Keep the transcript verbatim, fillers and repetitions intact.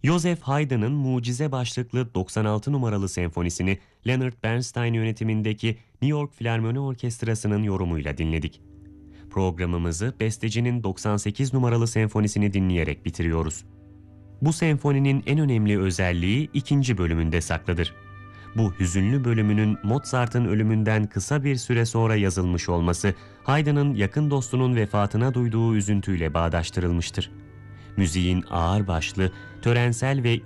Joseph Haydn'ın Mucize başlıklı doksan altı numaralı senfonisini Leonard Bernstein yönetimindeki New York Filarmoni Orkestrası'nın yorumuyla dinledik. Programımızı bestecinin doksan sekiz numaralı senfonisini dinleyerek bitiriyoruz. Bu senfoninin en önemli özelliği ikinci bölümünde saklıdır. Bu hüzünlü bölümünün Mozart'ın ölümünden kısa bir süre sonra yazılmış olması, Haydn'ın yakın dostunun vefatına duyduğu üzüntüyle bağdaştırılmıştır. Müziğin ağırbaşlı, törensel ve